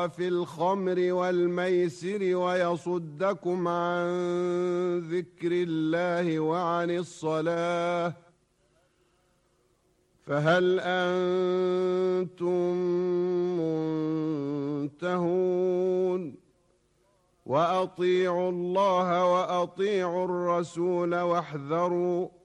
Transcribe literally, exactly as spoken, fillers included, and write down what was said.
الشفعاء في الخمر والميسر ويصدكم عن ذكر الله وعن الصلاة فهل أنتم منتهون وأطيعوا الله وأطيعوا الرسول واحذروا